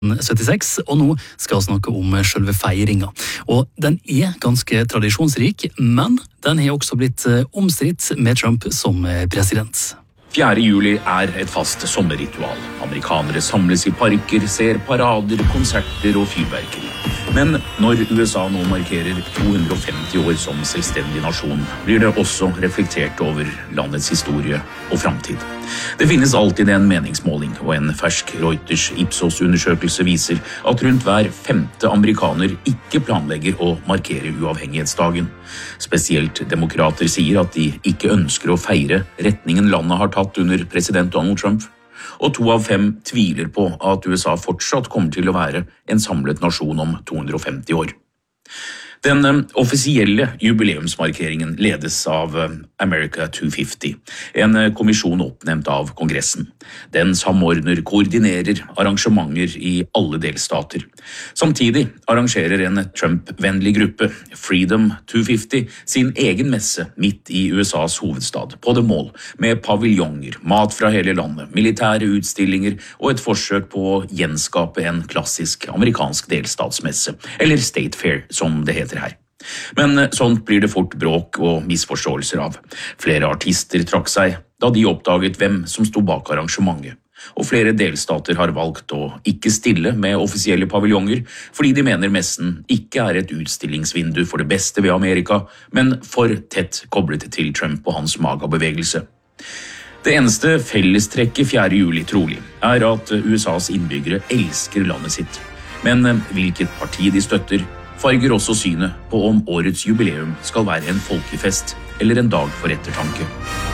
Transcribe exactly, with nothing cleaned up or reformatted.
syttiseks, og nå skal vi snakke om selve feiringen. Og den er ganske tradisjonsrik, men den har også blitt omstridt med Trump som president. fjerde juli er et fast sommerritual. Amerikanere samles i parker, ser parader, konserter og fyrverkeri. Men når U S A nå markerer to hundre og femti år som selvstendig nasjon, blir det også reflektert over landets historie og framtid. Det finnes alltid en meningsmåling, og en fersk Reuters Ipsos-undersøkelse viser at rundt hver femte amerikaner ikke planlegger å markere uavhengighetsdagen. Spesielt demokrater sier at de ikke ønsker å feire retningen landet har tatt under president Donald Trump, og to av fem tviler på at U S A fortsatt kommer til å være en samlet nasjon om to hundre og femti år. Den offisielle jubileumsmarkeringen ledes av America to fifty, en kommisjon oppnevnt av Kongressen. Den samordner, koordinerer arrangementer i alle delstater. Samtidig arrangerer en Trump-vennlig gruppe, Freedom to fifty, sin egen messe midt i U S A's hovedstad, på The Mall, med paviljonger, mat fra hele landet, militære utstillinger og et forsøk på å gjenskape en klassisk amerikansk delstatsmesse, eller State Fair, som det heter her. Men sånt blir det fort bråk og misforståelser av. Flere artister trakk seg da de oppdaget hvem som sto bak arrangementet. Og flere delstater har valgt å ikke stille med offisielle paviljonger, fordi de mener messen ikke er et utstillingsvindu for det beste ved Amerika, men for tett koblet til Trump og hans MAGA-bevegelse. Det eneste fellestrekket fjerde juli trolig er at U S A's innbyggere elsker landet sitt. Men hvilket parti de støtter, farger også synet på om årets jubileum skal være en folkefest eller en dag for ettertanke.